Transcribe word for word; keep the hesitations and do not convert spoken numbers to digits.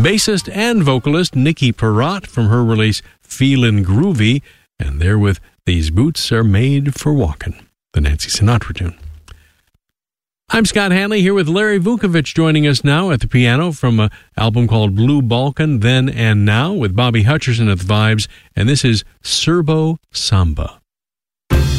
bassist and vocalist Nikki Perrott from her release Feelin' Groovy, and they're with These Boots Are Made for Walkin', the Nancy Sinatra tune. I'm Scott Hanley here with Larry Vukovich joining us now at the piano from an album called Blue Balkan, Then and Now, with Bobby Hutcherson at the vibes, and this is Serbo Samba.